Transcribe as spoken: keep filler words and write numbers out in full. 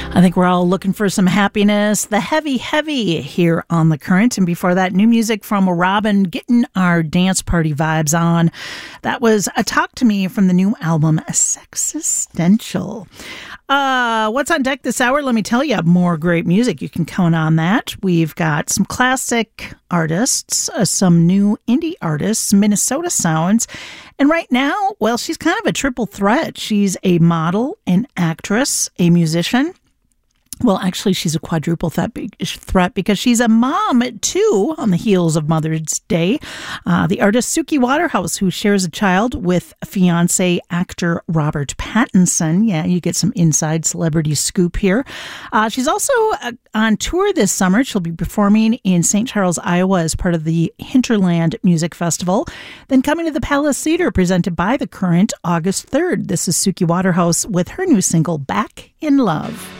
I think we're all looking for some happiness. The Heavy Heavy here on The Current. And before that, new music from Robin, getting our dance party vibes on. That was a Talk to Me from the new album Sexistential. Uh, what's on deck this hour? Let me tell you, more great music. You can count on that. We've got some classic artists, uh, some new indie artists, Minnesota sounds. And right now, well, she's kind of a triple threat. She's a model, an actress, a musician. Well, actually, she's a quadruple threat because she's a mom, too, on the heels of Mother's Day. Uh, the artist Suki Waterhouse, who shares a child with fiancé actor Robert Pattinson. Yeah, you get some inside celebrity scoop here. Uh, she's also uh, on tour this summer. She'll be performing in Saint Charles, Iowa as part of the Hinterland Music Festival. Then coming to the Palace Theater, presented by The Current, August third. This is Suki Waterhouse with her new single, Back in Love.